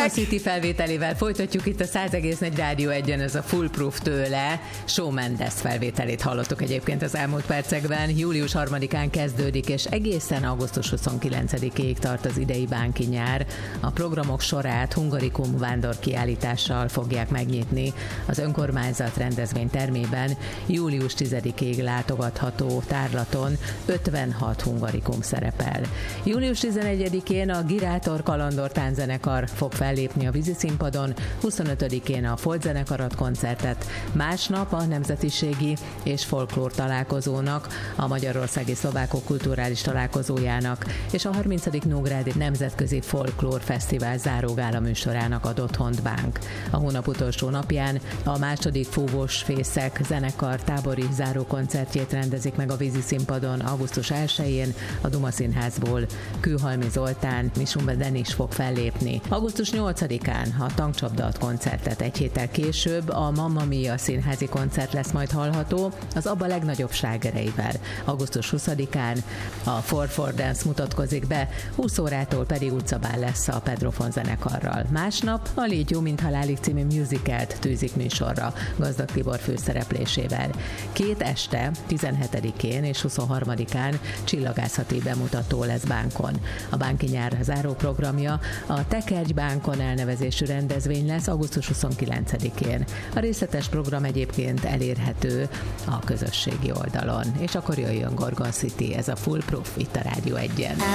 Gorgon City felvételével folytatjuk itt a 100,4 Rádió 1-en, ez a Foolproof tőle. Shawn Mendes felvételét hallottuk egyébként az elmúlt percekben. Július 3-án kezdődik, és egészen augusztus 29-ig tart az idei bánki nyár. A programok sorát Hungarikum vándorkiállítással fogják megnyitni az önkormányzat rendezvénytermében. Július 10-ig látogatható tárlaton 56 Hungarikum szerepel. Július 11-én a Girátor Kalandor Tánczenekar fog fellépni a víziszínpadon, 25-én a Folt zenekar ad koncertet, másnap a nemzetiségi és folklór találkozónak, a Magyarországi Szlovákok kulturális találkozójának és a 30. Nógrádi Nemzetközi Folklór Fesztivál zárógála műsorának ad otthont bánk. A hónap utolsó napján a második Fúvós Fészek zenekar tábori zárókoncertjét rendezik meg a víziszínpadon augusztus 1-én a Duma Színházból. Kőhalmi Zoltán, Misumba Denis fog fellépni. Augusztus 8-án a Tankcsapda ad koncertet, egy héttel később a Mamma Mia színházi koncert lesz majd hallható az ABBA legnagyobb slágereivel. Augusztus 20-án a 4/4 Dance mutatkozik be, 20 órától pedig utcabál lesz a Pedrofon zenekarral. Másnap a Légy jó, mint halálig című musicalt tűzik műsorra Gazdag Tibor főszereplésével. Két este, 17-én és 23-án csillagászati bemutató lesz bánkon. A bánki nyár záró programja a Tekergy bánkon elnevezésű rendezvény lesz augusztus 29-én. A részletes program egyébként elérhető a közösségi oldalon. És akkor jöjjön Gorgon City, ez a Foolproof itt a Rádió 1-en.